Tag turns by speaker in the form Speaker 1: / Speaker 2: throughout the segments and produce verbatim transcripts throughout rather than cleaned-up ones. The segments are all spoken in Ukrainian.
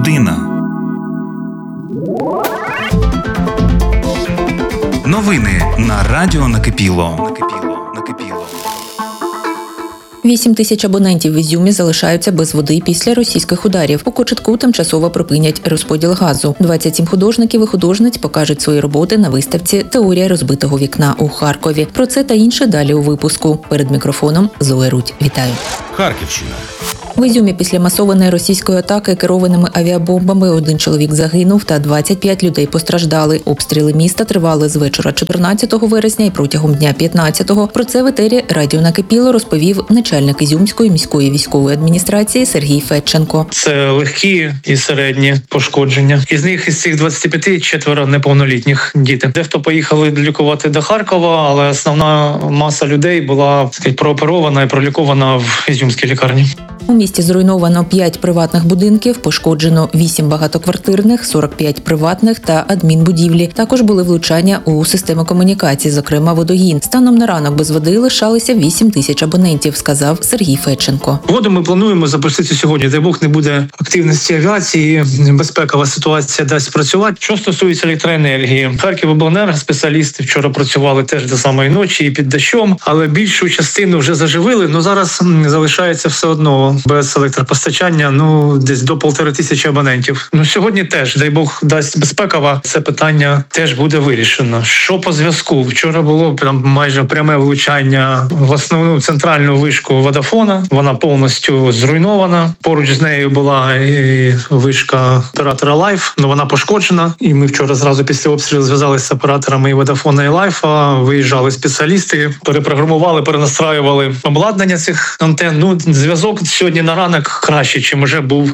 Speaker 1: Година. Новини на радіо Накипіло.
Speaker 2: Вісім тисяч абонентів в Ізюмі залишаються без води після російських ударів. У Кочетку тимчасово припинять розподіл газу. двадцять сім художників і художниць покажуть свої роботи на виставці «Теорія розбитого вікна» у Харкові. Про це та інше далі у випуску. Перед мікрофоном Зоя Рудь. Вітаю.
Speaker 3: Харківщина.
Speaker 2: В Ізюмі після масованої російської атаки керованими авіабомбами один чоловік загинув та двадцять п'ять людей постраждали. Обстріли міста тривали з вечора чотирнадцятого вересня і протягом дня п'ятнадцятого. Про це в етері радіо Накипіло розповів начальник Ізюмської міської військової адміністрації Сергій Федченко.
Speaker 4: Це легкі і середні пошкодження. Із них, із цих двадцяти п'яти, четверо неповнолітніх діти. Дехто поїхали лікувати до Харкова, але основна маса людей була, так сказати, прооперована і пролікована в Ізюмській лікарні.
Speaker 2: У місті зруйновано п'ять приватних будинків, пошкоджено вісім багатоквартирних, сорок п'ять приватних та адмінбудівлі. Також були влучання у системи комунікацій, зокрема водогін. Станом на ранок без води лишалися вісім тисяч абонентів, сказав Сергій Федченко.
Speaker 4: Воду ми плануємо запустити сьогодні. Дай Бог не буде активності авіації, безпекова ситуація дасть працювати. Що стосується електроенергії, Харківобленерго спеціалісти вчора працювали теж до самої ночі і під дощом, але більшу частину вже заживили, але зараз залишається все одно без електропостачання, ну, десь до полтори тисячі абонентів. Ну, сьогодні теж, дай Бог, дасть безпекова, це питання теж буде вирішено. Що по зв'язку? Вчора було прям майже пряме влучання в основну центральну вишку Водафона. Вона повністю зруйнована. Поруч з нею була і вишка оператора Лайф, але вона пошкоджена. І ми вчора зразу після обстрілу зв'язалися з операторами і Водафона, і Лайфа. Виїжджали спеціалісти, перепрограмували, перенастраювали обладнання цих антенн. Ну, зв'язок сьогодні на ранок краще, чим вже був.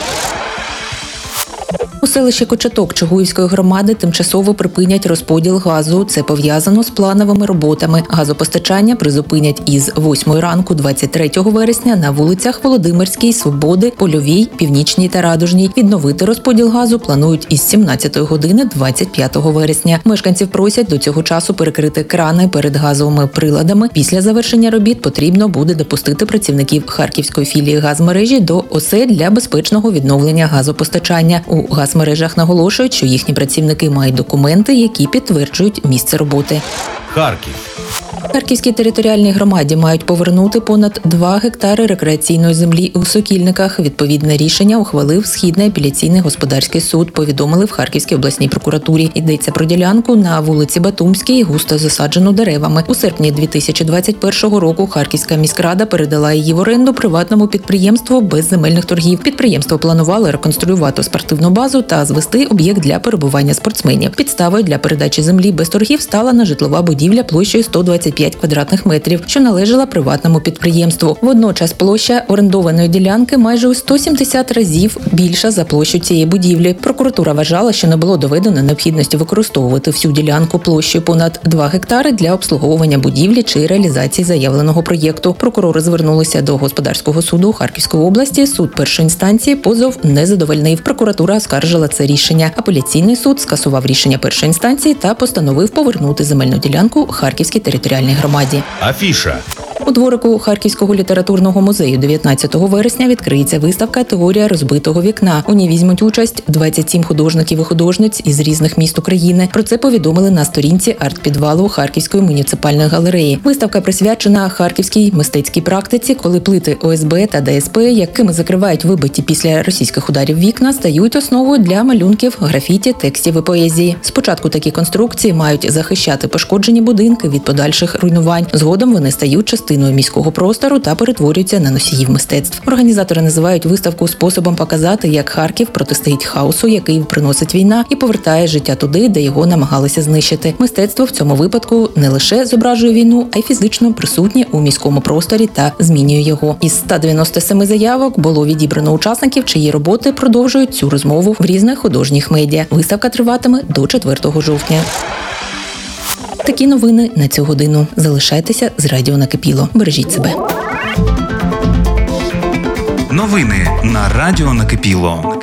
Speaker 2: У селищі Кочеток Чугуївської громади тимчасово припинять розподіл газу. Це пов'язано з плановими роботами. Газопостачання призупинять із восьмої ранку двадцять третього вересня на вулицях Володимирській, Свободи, Польовій, Північній та Радужній. Відновити розподіл газу планують із сімнадцятої години двадцять п'ятого вересня. Мешканців просять до цього часу перекрити крани перед газовими приладами. Після завершення робіт потрібно буде допустити працівників Харківської філії газмережі до осель для безпечного відновлення газопостачання. У газмережах наголошують, що їхні працівники мають документи, які підтверджують місце роботи.
Speaker 3: Харків.
Speaker 2: Харківській територіальній громаді мають повернути понад два гектари рекреаційної землі у Сокільниках. Відповідне рішення ухвалив Східний апеляційний господарський суд, повідомили в Харківській обласній прокуратурі. Йдеться про ділянку на вулиці Батумській, густо засаджену деревами. У серпні дві тисячі двадцять першого року Харківська міськрада передала її в оренду приватному підприємству без земельних торгів. Підприємство планувало реконструювати спортивну базу та звести об'єкт для перебування спортсменів. Підставою для передачі землі без торгів стала нежитлова будівля площею сто двадцять п'ять квадратних метрів, що належала приватному підприємству. Водночас площа орендованої ділянки майже у сто сімдесят разів більша за площу цієї будівлі. Прокуратура вважала, що не було доведено необхідності використовувати всю ділянку площею понад два гектари для обслуговування будівлі чи реалізації заявленого проєкту. Прокурори звернулися до господарського суду Харківської області. Суд першої інстанції позов не задовольнив. Прокуратура оскаржила це рішення. Апеляційний суд скасував рішення першої інстанції та постановив повернути земельну ділянку Харківській територіальній громаді.
Speaker 3: Афіша.
Speaker 2: У дворику Харківського літературного музею дев'ятнадцятого вересня відкриється виставка «Теорія розбитого вікна». У ній візьмуть участь двадцять сім художників і художниць із різних міст України. Про це повідомили на сторінці арт-підвалу Харківської муніципальної галереї. Виставка присвячена харківській мистецькій практиці, коли плити О С Б та Д С П, якими закривають вибиті після російських ударів вікна, стають основою для малюнків, графіті, текстів і поезії. Спочатку такі конструкції мають захищати пошкоджені будинки від подальших руйнувань. Згодом вони стають частиною міського простору та перетворюються на носіїв мистецтв. Організатори називають виставку способом показати, як Харків протистоїть хаосу, який приносить війна, і повертає життя туди, де його намагалися знищити. Мистецтво в цьому випадку не лише зображує війну, а й фізично присутнє у міському просторі та змінює його. Із ста дев'яноста семи заявок було відібрано учасників, чиї роботи продовжують цю розмову в різних художніх медіа. Виставка триватиме до четвертого жовтня. Такі новини на цю годину. Залишайтеся з радіо Накипіло. Бережіть себе.
Speaker 1: Новини на радіо Накипіло.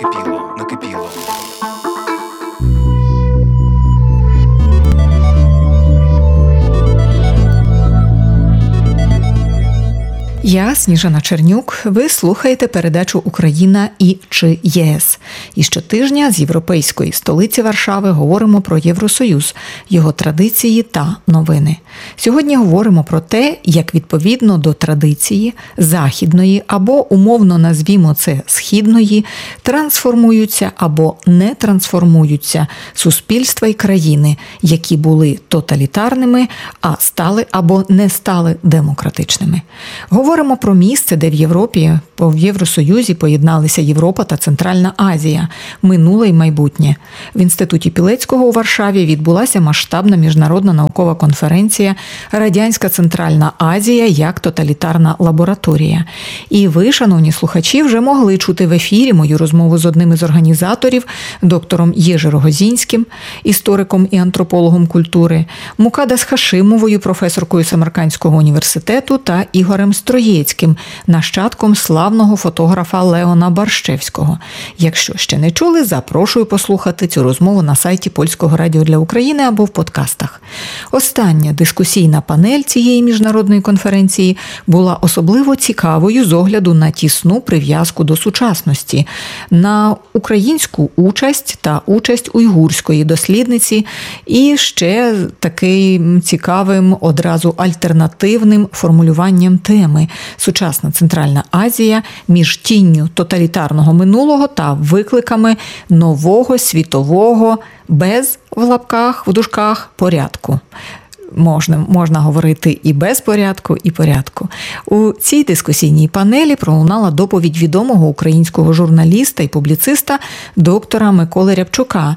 Speaker 5: Я, Сніжана Чернюк, ви слухаєте передачу «Україна і чи ЄС». І щотижня з європейської столиці Варшави говоримо про Євросоюз, його традиції та новини. Сьогодні говоримо про те, як відповідно до традиції західної або, умовно назвімо це, східної, трансформуються або не трансформуються суспільства і країни, які були тоталітарними, а стали або не стали демократичними. Говоримо про місце, де в Європі, в Євросоюзі поєдналися Європа та Центральна Азія, минуле і майбутнє. В Інституті Пілецького у Варшаві відбулася масштабна міжнародна наукова конференція «Радянська Центральна Азія як тоталітарна лабораторія». І ви, шановні слухачі, вже могли чути в ефірі мою розмову з одним із організаторів, доктором Єжи Рогозінським, істориком і антропологом культури, Мукаддас Хашимовою, професоркою Самаркандського університету та Ігорем Строєцьким, нащадком славного фотографа Леона Барщевського. Якщо ще не чули, запрошую послухати цю розмову на сайті Польського радіо для України або в подкастах. Остання дискусійна панель цієї міжнародної конференції була особливо цікавою з огляду на тісну прив'язку до сучасності, на українську участь та участь уйгурської дослідниці і ще таким цікавим, одразу альтернативним формулюванням теми «Сучасна Центральна Азія між тінню тоталітарного минулого та викликами нового світового без, в лапках, в дужках, порядку». Можна, можна говорити і без порядку, і порядку. У цій дискусійній панелі пролунала доповідь відомого українського журналіста і публіциста доктора Миколи Рябчука.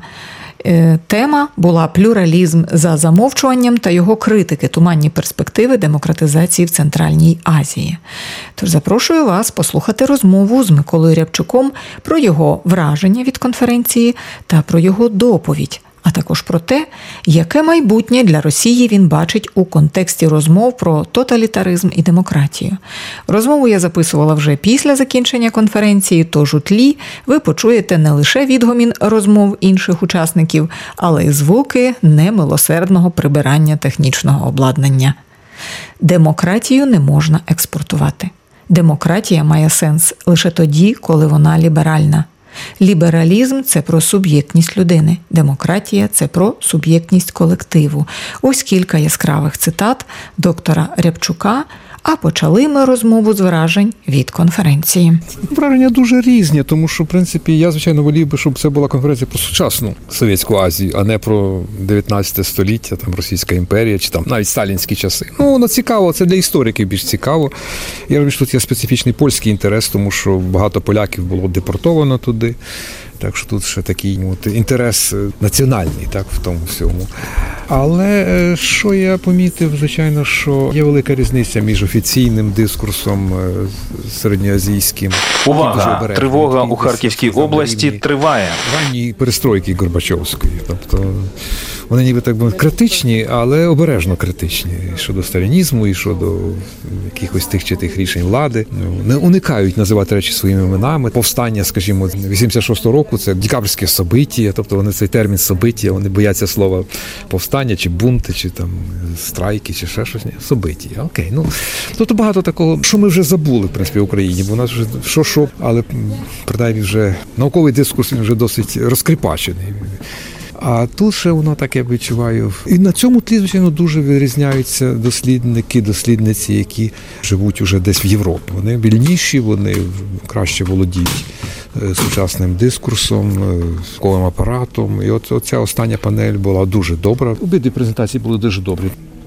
Speaker 5: Тема була «Плюралізм за замовчуванням та його критики. Туманні перспективи демократизації в Центральній Азії». Тож запрошую вас послухати розмову з Миколою Рябчуком про його враження від конференції та про його доповідь, а також про те, яке майбутнє для Росії він бачить у контексті розмов про тоталітаризм і демократію. Розмову я записувала вже після закінчення конференції, тож у тлі ви почуєте не лише відгомін розмов інших учасників, але й звуки немилосердного прибирання технічного обладнання. Демократію не можна експортувати. Демократія має сенс лише тоді, коли вона ліберальна. Лібералізм – це про суб'єктність людини. Демократія – це про суб'єктність колективу. Ось кілька яскравих цитат доктора Рябчука, а почали ми розмову з вражень від конференції.
Speaker 6: Враження дуже різні, тому що, в принципі, я, звичайно, волів би, щоб це була конференція про сучасну Совєтську Азію, а не про дев'ятнадцяте століття, там, Російська імперія, чи там навіть сталінські часи. Ну, воно цікаво, це для істориків більш цікаво. Я розумію, що тут є специфічний польський інтерес, тому що багато поляків було депортовано туди. Так що тут ще такий от, інтерес національний, так, в тому всьому. Але що я помітив, звичайно, що є велика різниця між офіційним дискурсом середньоазійським.
Speaker 3: Увага! Тривога у Харківській області триває.
Speaker 6: Ранні перестройки Горбачовської. Тобто вони ніби так би критичні, але обережно критичні. І щодо сталінізму, і щодо якихось тих чи тих рішень влади. Не уникають називати речі своїми іменами. Повстання, скажімо, вісімдесят шостого року, це декабрьське собиття, тобто вони цей термін собиття, вони бояться слова повстання, чи бунти, чи там страйки, чи ще щось. Ні, собиття. Окей, ну, тобто багато такого, що ми вже забули, в принципі, в Україні, бо у нас вже що-що, але, принаймні, вже науковий дискурс, він вже досить розкріпачений. А тут ще воно так, я відчуваю. І на цьому тлі, звичайно, дуже вирізняються дослідники, дослідниці, які живуть уже десь в Європі. Вони вільніші, вони краще володіють сучасним дискурсом, науковим апаратом. І от оця остання панель була дуже добра. Обидві презентації були дуже добрі.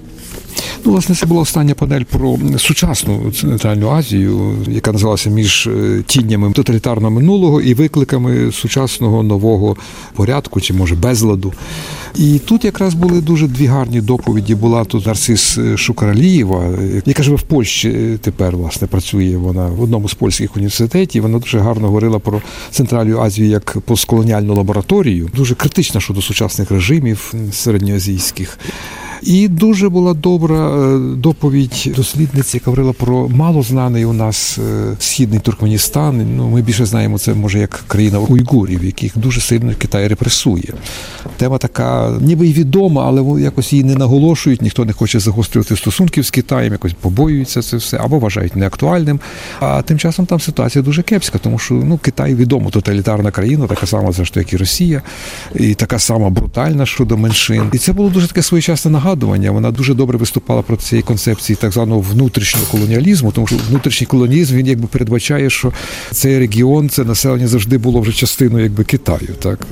Speaker 6: Ну, власне, це була остання панель про сучасну Центральну Азію, яка називалася «Між тіннями тоталітарного минулого і викликами сучасного нового порядку, чи, може, безладу». І тут якраз були дуже дві гарні доповіді. Була тут Нарцис Шукаралієва, яка живе в Польщі тепер, власне, працює вона в одному з польських університетів. Вона дуже гарно говорила про Центральну Азію як постколоніальну лабораторію. Дуже критична щодо сучасних режимів середньоазійських. І дуже була добра доповідь дослідниці, яка говорила про малознаний у нас східний Туркменістан. Ну, ми більше знаємо це, може, як країна уйгурів, яких дуже сильно Китай репресує. Тема така, ніби й відома, але якось її не наголошують, ніхто не хоче загострювати стосунків з Китаєм, якось побоюються це все, або вважають неактуальним. А тим часом там ситуація дуже кепська, тому що ну, Китай відомо тоталітарна країна, така сама, зрештою, як і Росія, і така сама брутальна щодо меншин. І це було дуже таке своєчасне нагадування. Вона дуже добре виступала проти цієї концепції так званого внутрішнього колоніалізму, тому що внутрішній колоніалізм, він якби передбачає, що цей регіон, це населення завжди було вже частиною якби Китаю, так?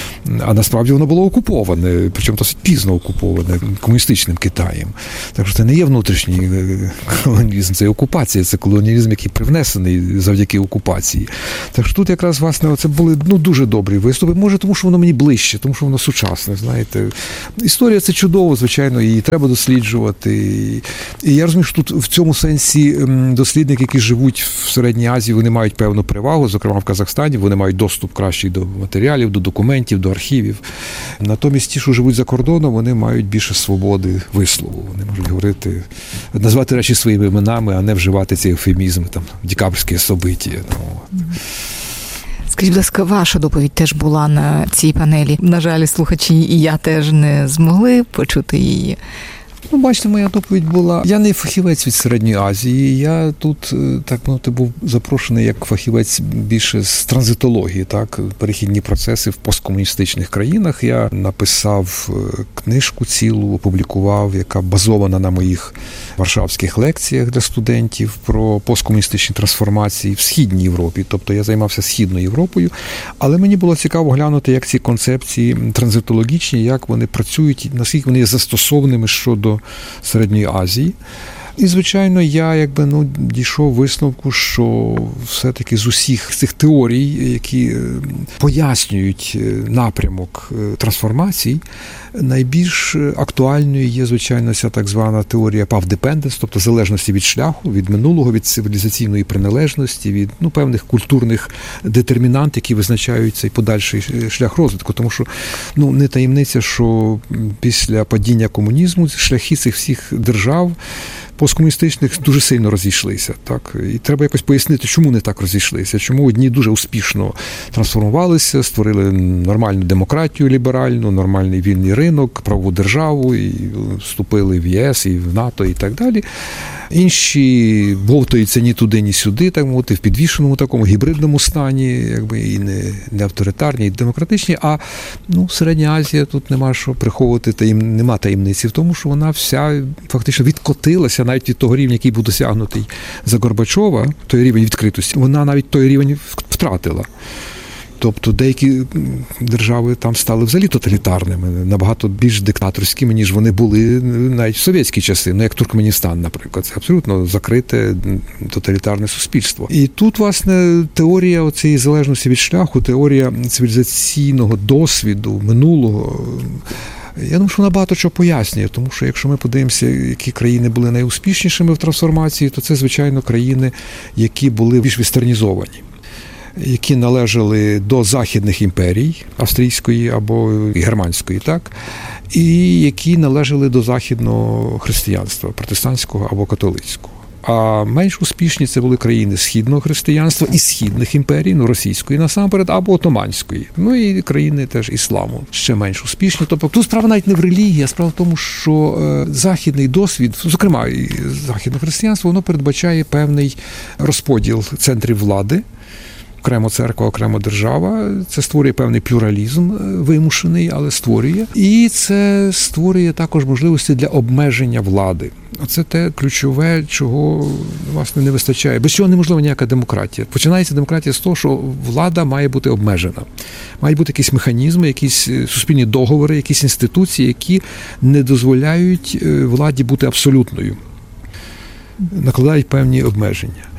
Speaker 6: А насправді воно було окуповане, причому досить пізно окуповане комуністичним Китаєм. Так що це не є внутрішній колоніалізм, це окупація, це колоніалізм, який привнесений завдяки окупації. Так що тут якраз, власне, це були ну, дуже добрі виступи. Може, тому що воно мені ближче, тому що воно сучасне, знаєте. Історія – це чудово, звичайно, її треба досліджувати. І я розумію, що тут в цьому сенсі дослідники, які живуть в Середній Азії, вони мають певну перевагу, зокрема в Казахстані, вони мають доступ кращий до матеріалів, до документів, до архівів. Натомість ті, що живуть за кордоном, вони мають більше свободи вислову. Вони можуть говорити, назвати речі своїми іменами, а не вживати ці ефемізми, там, декабрьські события.
Speaker 5: Скажіть, будь ласка, ваша доповідь теж була на цій панелі. На жаль, слухачі і я теж не змогли почути її.
Speaker 6: Ну, бачите, моя доповідь була. Я не фахівець від Середньої Азії. Я тут, так мовити, був запрошений як фахівець більше з транзитології, так, перехідні процеси в посткомуністичних країнах. Я написав книжку цілу, опублікував, яка базована на моїх варшавських лекціях для студентів про посткомуністичні трансформації в Східній Європі. Тобто я займався Східною Європою, але мені було цікаво глянути, як ці концепції транзитологічні, як вони працюють, наскільки вони є застосованими щодо Середньої Азії. І, звичайно, я якби ну дійшов висновку, що все-таки з усіх цих теорій, які пояснюють напрямок трансформацій, найбільш актуальною є, звичайно, ця так звана теорія path dependence, тобто залежності від шляху, від минулого, від цивілізаційної приналежності, від ну, певних культурних детермінантів, які визначають цей подальший шлях розвитку. Тому що ну, не таємниця, що після падіння комунізму шляхи цих всіх держав посткомуністичних дуже сильно розійшлися. Так? І треба якось пояснити, чому не так розійшлися, чому одні дуже успішно трансформувалися, створили нормальну демократію ліберальну, нормальний вільний ринок, правову державу, і вступили в ЄС, і в НАТО, і так далі. Інші бовтаються ні туди, ні сюди, так мовити, в підвішеному такому гібридному стані, якби і не, не авторитарні, і демократичні. А ну, Середня Азія, тут нема що приховувати, таєм, нема таємниці в тому, що вона вся фактично відкотилася навіть від того рівня, який був досягнутий за Горбачова, той рівень відкритості, вона навіть той рівень втратила. Тобто деякі держави там стали взагалі тоталітарними, набагато більш диктаторськими, ніж вони були навіть в совєтські часи, ну як Туркменістан, наприклад. Це абсолютно закрите тоталітарне суспільство. І тут, власне, теорія цієї залежності від шляху, теорія цивілізаційного досвіду, минулого, я думаю, що вона багато чого пояснює, тому що якщо ми подивимося, які країни були найуспішнішими в трансформації, то це, звичайно, країни, які були більш вестернізовані, які належали до західних імперій, австрійської або германської, так, і які належали до західного християнства, протестантського або католицького. А менш успішні це були країни східного християнства і східних імперій, ну російської насамперед, або отоманської. Ну і країни теж ісламу ще менш успішні. Тобто тут справа навіть не в релігії, а справа в тому, що е, західний досвід, зокрема і західне християнство, воно передбачає певний розподіл центрів влади. Окремо церква, окремо держава. Це створює певний плюралізм вимушений, але створює. І це створює також можливості для обмеження влади. Оце те ключове, чого, власне, не вистачає. Без чого неможлива ніяка демократія. Починається демократія з того, що влада має бути обмежена. Мають бути якісь механізми, якісь суспільні договори, якісь інституції, які не дозволяють владі бути абсолютною. Накладають певні обмеження.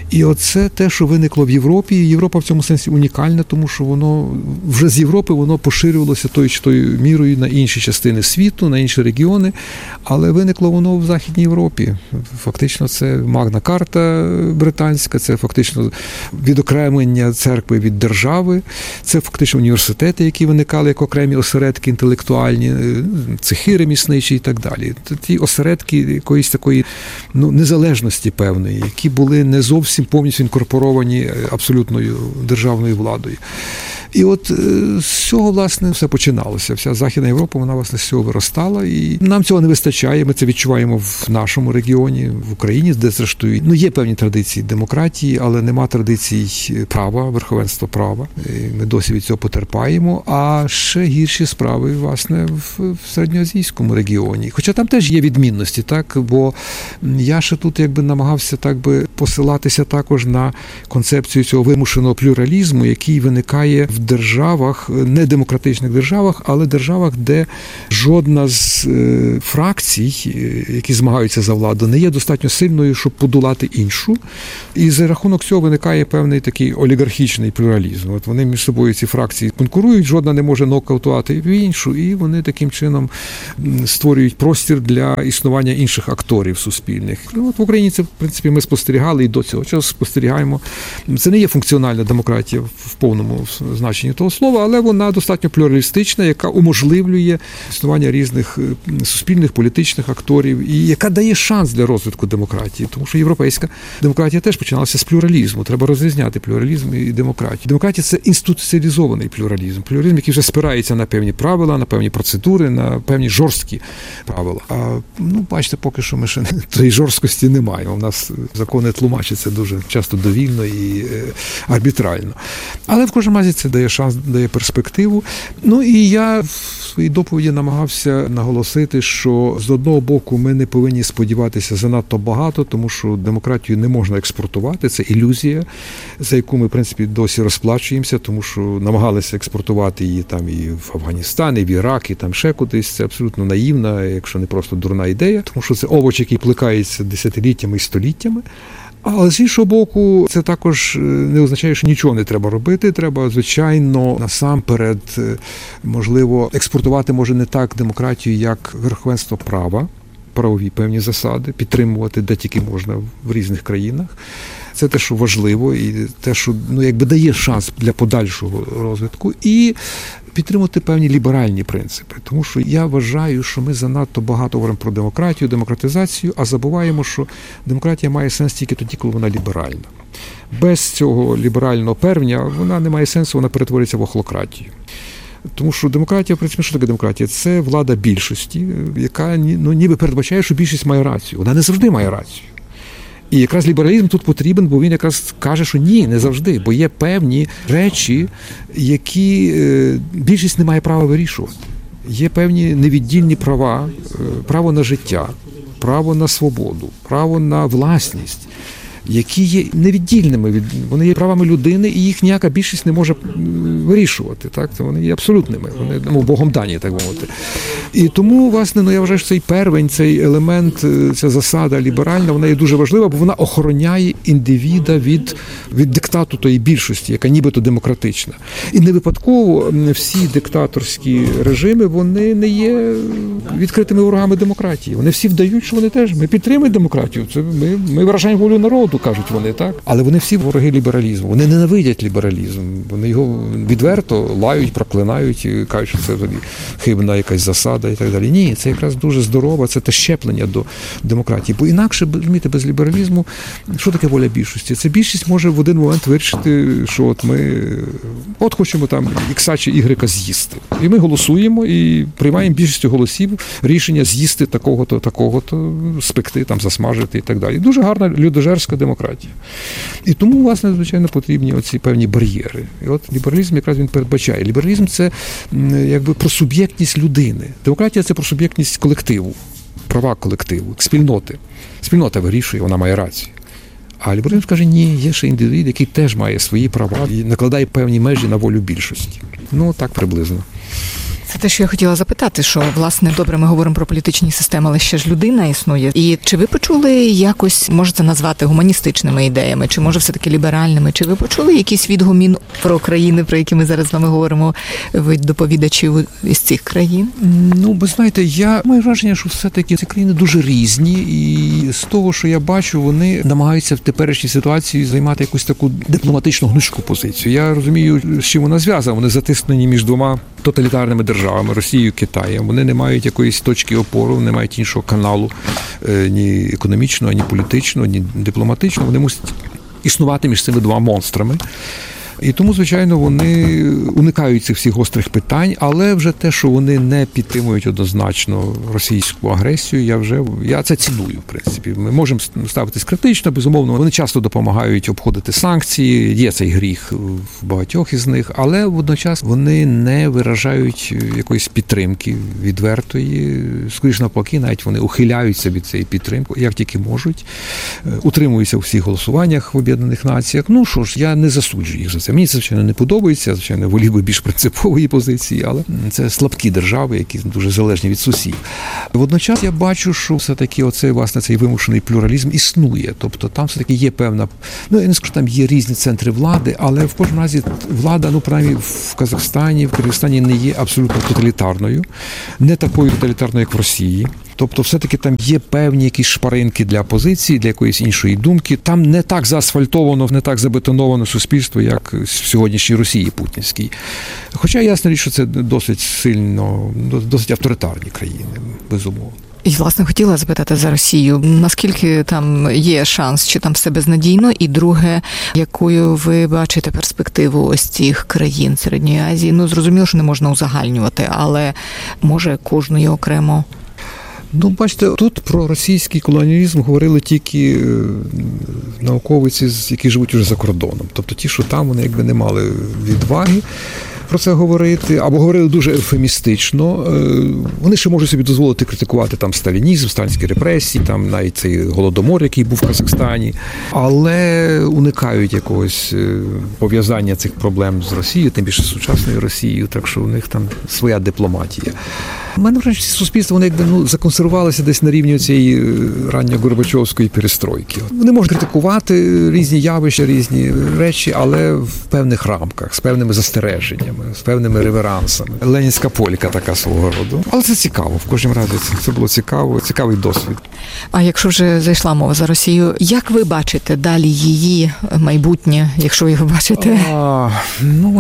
Speaker 6: І оце те, що виникло в Європі. І Європа в цьому сенсі унікальна, тому що воно вже з Європи воно поширювалося тою чи тою мірою на інші частини світу, на інші регіони, але виникло воно в Західній Європі. Фактично це Магна Карта британська, це фактично відокремлення церкви від держави, це фактично університети, які виникали як окремі осередки інтелектуальні, цехи ремісничі і так далі. Ті осередки якоїсь такої ну, незалежності певної, які були не зовсім повністю інкорпоровані абсолютною державною владою. І от з цього, власне, все починалося. Вся Західна Європа, вона, власне, з цього виростала. І нам цього не вистачає. Ми це відчуваємо в нашому регіоні, в Україні, де, зрештою, ну, є певні традиції демократії, але нема традицій права, верховенства права. І ми досі від цього потерпаємо. А ще гірші справи, власне, в середньоазійському регіоні. Хоча там теж є відмінності, так? Бо я ще тут якби намагався так би посилатися також на концепцію цього вимушеного плюралізму, який виникає в державах, не демократичних державах, але державах, де жодна з е, фракцій, які змагаються за владу, не є достатньо сильною, щоб подолати іншу. І за рахунок цього виникає певний такий олігархічний плюралізм. От вони між собою, ці фракції, конкурують, жодна не може нокаутувати в іншу, і вони таким чином створюють простір для існування інших акторів суспільних. Ну, от в Україні це, в принципі, ми спостерігали і до цього часу спостерігаємо. Це не є функціональна демократія в повному значенні того слова, але вона достатньо плюралістична, яка уможливлює існування різних суспільних, політичних акторів і яка дає шанс для розвитку демократії. Тому що європейська демократія теж починалася з плюралізму. Треба розрізняти плюралізм і демократію. Демократія – це інституціалізований плюралізм. Плюралізм, який вже спирається на певні правила, на певні процедури, на певні жорсткі правила. А, ну, бачите, поки що ми ще тієї жорсткості не маємо. У нас закони тлумачаться дуже часто довільно і е, арбітрально. Але в кожному разі це дає шанс, дає перспективу. Ну і я в своїй доповіді намагався наголосити, що з одного боку ми не повинні сподіватися занадто багато, тому що демократію не можна експортувати, це ілюзія, за яку ми, в принципі, досі розплачуємося, тому що намагалися експортувати її там і в Афганістан, і в Ірак, і там ще кудись. Це абсолютно наївна, якщо не просто дурна ідея, тому що це овоч, який плекається десятиліттями і століттями. Але з іншого боку, це також не означає, що нічого не треба робити. Треба, звичайно, насамперед, можливо, експортувати може не так демократію, як верховенство права, правові певні засади, підтримувати де тільки можна в різних країнах. Це те, що важливо, і те, що ну, якби дає шанс для подальшого розвитку. І підтримувати певні ліберальні принципи. Тому що я вважаю, що ми занадто багато говоримо про демократію, демократизацію, а забуваємо, що демократія має сенс тільки тоді, коли вона ліберальна. Без цього ліберального певня вона не має сенсу, вона перетворюється в охлократію. Тому що демократія, в принципі, що таке демократія? Це влада більшості, яка ну, ніби передбачає, що більшість має рацію. Вона не завжди має рацію. І якраз лібералізм тут потрібен, бо він якраз каже, що ні, не завжди, бо є певні речі, які більшість не має права вирішувати. Є певні невіддільні права, право на життя, право на свободу, право на власність, які є невіддільними, від вони є правами людини, і їх ніяка більшість не може вирішувати. Так? Вони є абсолютними, вони ну, Богом дані, так мовити. І тому, власне, ну, я вважаю, що цей первень, цей елемент, ця засада ліберальна, вона є дуже важлива, бо вона охороняє індивіда від, від диктату тої більшості, яка нібито демократична. І не випадково всі диктаторські режими, вони не є відкритими ворогами демократії. Вони всі вдають, що вони теж, ми підтримуємо демократію, це ми, ми виражаємо волю народу, кажуть вони, так? Але вони всі вороги лібералізму. Вони ненавидять лібералізм. Вони його відверто лають, проклинають і кажуть, що це хибна якась засада і так далі. Ні, це якраз дуже здорово, це те щеплення до демократії. Бо інакше, розумієте, без лібералізму, що таке воля більшості? Це більшість може в один момент вирішити, що от ми от хочемо там ікса чи ігрека з'їсти. І ми голосуємо і приймаємо більшістю голосів рішення з'їсти такого-то, такого-то, спекти, там, засмажити і так далі. Дуже гарна людожерська демократія. І тому, власне, звичайно, потрібні оці певні бар'єри. І от лібералізм якраз він передбачає. Лібералізм – це якби про суб'єктність людини. Демократія – це про суб'єктність колективу, права колективу, спільноти. Спільнота вирішує, вона має рацію. А лібералізм каже, ні, є ще індивід, який теж має свої права і накладає певні межі на волю більшості. Ну, так приблизно.
Speaker 5: Це те, що я хотіла запитати, що, власне, добре, ми говоримо про політичні системи, але ще ж людина існує. І чи ви почули якось, може це назвати гуманістичними ідеями, чи може все-таки ліберальними? Чи ви почули якийсь відгумін про країни, про які ми зараз з вами говоримо, від доповідачів із цих країн?
Speaker 6: Ну, ви знаєте, я маю враження, що все-таки ці країни дуже різні, і з того, що я бачу, вони намагаються в теперішній ситуації займати якусь таку дипломатичну гнучку позицію. Я розумію, з чим вона зв'язана. Вони затиснені між двома тоталітарними державами, Росією і Китаєм. Вони не мають якоїсь точки опору, не мають іншого каналу ні економічного, ні політичного, ні дипломатичного. Вони мусять існувати між цими двома монстрами. І тому, звичайно, вони уникають цих всіх гострих питань, але вже те, що вони не підтримують однозначно російську агресію, я вже я це ціную, в принципі. Ми можемо ставитись критично, безумовно. Вони часто допомагають обходити санкції, є цей гріх в багатьох із них, але водночас вони не виражають якоїсь підтримки відвертої. Скоріше навпаки, навіть вони ухиляються від цієї підтримки, як тільки можуть, утримуються у всіх голосуваннях в Об'єднаних Націях. Ну що ж, я не засуджую їх за це. Мені це, звичайно, не подобається, звичайно, волів би більш принципової позиції, але це слабкі держави, які дуже залежні від сусідів. Водночас я бачу, що все-таки оцей, власне, цей вимушений плюралізм існує. Тобто там все-таки є певна, ну, я не скажу, там є різні центри влади, але в кожному разі влада, ну, принаймні, в Казахстані, в Киргизстані не є абсолютно тоталітарною, не такою тоталітарною, як в Росії. Тобто все-таки там є певні якісь шпаринки для опозиції, для якоїсь іншої думки. Там не так заасфальтовано, не так забетоновано суспільство, як в сьогоднішній Росії путінській. Хоча ясно річ, що це досить сильно, досить авторитарні країни, безумовно.
Speaker 5: І, власне, хотіла запитати за Росію, наскільки там є шанс, чи там все безнадійно, і друге, якою ви бачите перспективу ось цих країн Середньої Азії? Ну, зрозуміло, що не можна узагальнювати, але може кожної окремо?
Speaker 6: Ну, бачите, тут про російський колоніалізм говорили тільки науковиці, які живуть уже за кордоном. Тобто ті, що там, вони якби не мали відваги про це говорити, або говорили дуже ефемістично. Вони ще можуть собі дозволити критикувати там сталінізм, сталінські репресії, там навіть цей голодомор, який був в Казахстані, але уникають якогось пов'язання цих проблем з Росією, тим більше з сучасною Росією, так що у них там своя дипломатія. У мене враження, що ці суспільства, вони якби ну, законсервувалися десь на рівні цієї ранньо-горбачовської перестройки. Вони можуть критикувати різні явища, різні речі, але в певних рамках, з певними застереженнями, з певними реверансами. Ленінська полька така свого роду. Але це цікаво, в кожному разі це, це було цікаво, цікавий досвід.
Speaker 5: А якщо вже зайшла мова за Росію, як ви бачите далі її майбутнє, якщо ви його бачите?
Speaker 6: А, ну...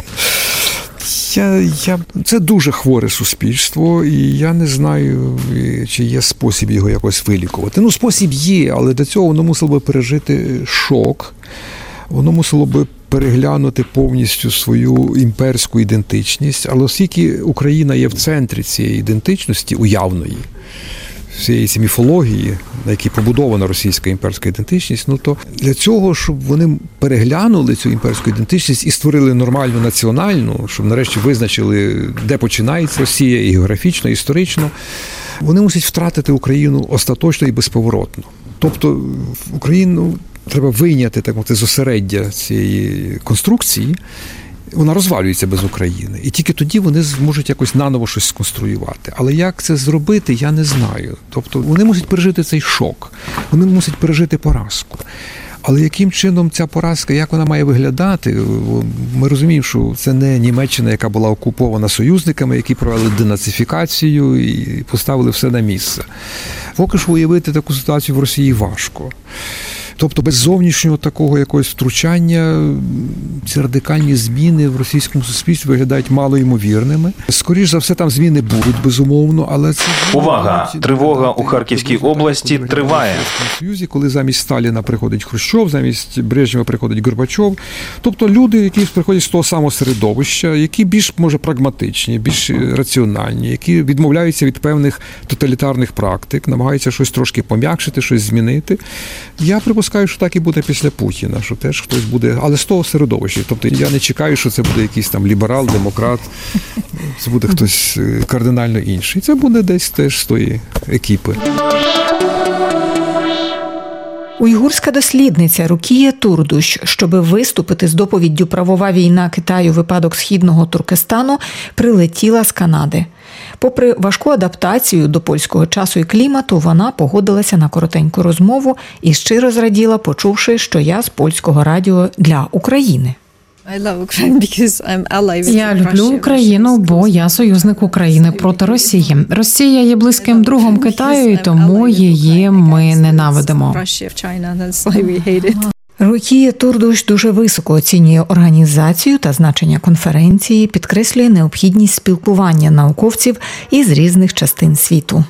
Speaker 6: Я, я, це дуже хворе суспільство, і я не знаю, чи є спосіб його якось вилікувати. Ну, спосіб є, але до цього воно мусило би пережити шок, воно мусило би переглянути повністю свою імперську ідентичність, але оскільки Україна є в центрі цієї ідентичності уявної, всієї цієї міфології, на якій побудована російська імперська ідентичність, ну то для цього, щоб вони переглянули цю імперську ідентичність і створили нормальну національну, щоб нарешті визначили, де починається Росія і географічно, і історично, вони мусять втратити Україну остаточно і безповоротно. Тобто Україну треба вийняти, так мовити, з осереддя цієї конструкції, вона розвалюється без України. І тільки тоді вони зможуть якось наново щось сконструювати. Але як це зробити, я не знаю. Тобто вони мусять пережити цей шок, вони мусять пережити поразку. Але яким чином ця поразка, як вона має виглядати? Ми розуміємо, що це не Німеччина, яка була окупована союзниками, які провели денацифікацію і поставили все на місце. Поки що уявити таку ситуацію в Росії важко. Тобто без зовнішнього такого якогось втручання ці радикальні зміни в російському суспільстві виглядають малоймовірними. Скоріш за все, там зміни будуть, безумовно, але це...
Speaker 3: Увага! Тривога у Харківській області триває.
Speaker 6: В Союзі, коли замість Сталіна приходить Хрущов, замість Брежнєва приходить Горбачов. Тобто люди, які приходять з того самого середовища, які більш, може, прагматичні, більш раціональні, які відмовляються від певних тоталітарних практик, намагаються щось трошки пом'якшити, щось змінити. Я припускаю, що так і буде після Путіна, що теж хтось буде, але з того середовища. Тобто я не чекаю, що це буде якийсь там ліберал, демократ, це буде хтось кардинально інший. Це буде десь теж з тої екіпи.
Speaker 5: Уйгурська дослідниця Рукія Турдуш, щоби виступити з доповіддю «Правова війна Китаю. Випадок Східного Туркестану», прилетіла з Канади. Попри важку адаптацію до польського часу і клімату, вона погодилася на коротеньку розмову і щиро зраділа, почувши, що я з польського радіо для України.
Speaker 7: Я люблю Україну, бо я союзник України проти Росії. Росія є близьким другом Китаю, і тому її ми ненавидимо.
Speaker 5: Рукія Турдуш дуже високо оцінює організацію та значення конференції, підкреслює необхідність спілкування науковців із різних частин світу.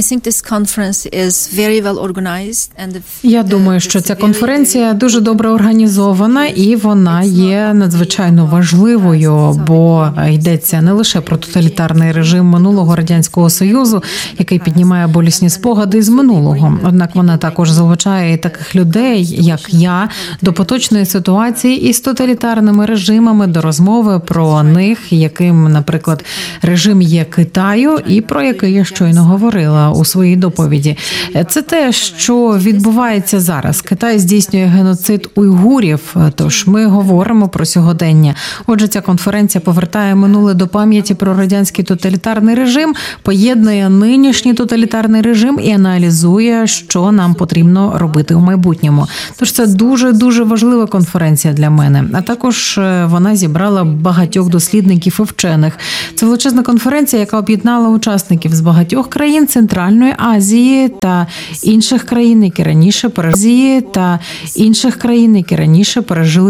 Speaker 7: Я думаю, що ця конференція дуже добре організована і вона є надзвичайно важливою, бо йдеться не лише про тоталітарний режим минулого Радянського Союзу, який піднімає болісні спогади з минулого. Однак вона також залучає і таких людей, як я, до поточної ситуації із тоталітарними режимами, до розмови про них, яким, наприклад, режим є Китаю і про який я щойно говорила у своїй доповіді. Це те, що відбувається зараз. Китай здійснює геноцид уйгурів, тож ми говоримо про сьогодення. Отже, ця конференція повертає минуле до пам'яті про радянський тоталітарний режим, поєднує нинішній тоталітарний режим і аналізує, що нам потрібно робити у майбутньому. Тож це дуже-дуже важлива конференція для мене. А також вона зібрала багатьох дослідників і вчених. Це величезна конференція, яка об'єднала учасників з багатьох країн Центральної Азії та інших країн, які раніше пережили та інших країн, які раніше пережили